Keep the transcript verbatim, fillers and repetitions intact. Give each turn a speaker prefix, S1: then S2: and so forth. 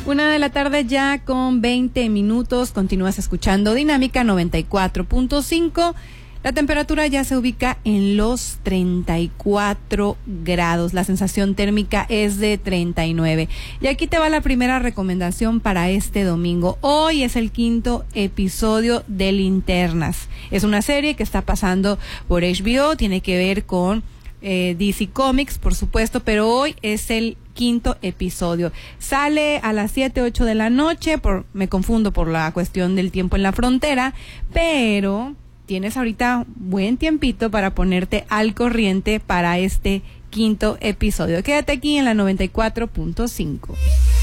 S1: Una de la tarde ya con veinte minutos. Continúas escuchando Dinámica noventa y cuatro punto cinco. La temperatura ya se ubica en los treinta y cuatro grados. La sensación térmica es de treinta y nueve. Y aquí te va la primera recomendación para este domingo. Hoy es el quinto episodio de Linternas. Es una serie que está pasando por H B O. Tiene que ver con eh, D C Comics, por supuesto, pero hoy es el quinto episodio. Sale a las siete, ocho de la noche. Por, me confundo por la cuestión del tiempo en la frontera, pero tienes ahorita buen tiempito para ponerte al corriente para este quinto episodio. Quédate aquí en la noventa y cuatro punto cinco.